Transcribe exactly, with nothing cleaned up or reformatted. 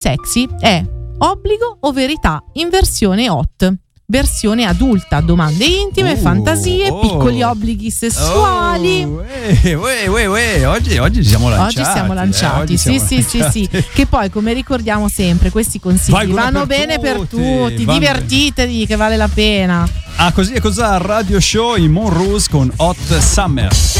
Sexy è obbligo o verità in versione hot. Versione adulta, domande intime, Oh, fantasie, oh. piccoli obblighi sessuali. Oh, uè, uè, uè, uè. Oggi, oggi siamo lanciati. Oggi siamo lanciati, eh, oggi sì, siamo sì, lanciati. sì, sì. Che poi, come ricordiamo sempre, questi consigli Valgono vanno per bene per tutti, tutti. vanno Divertitevi, che vale la pena. Ah, così e cos'ha Radio Show in Monrose con Hot Summer.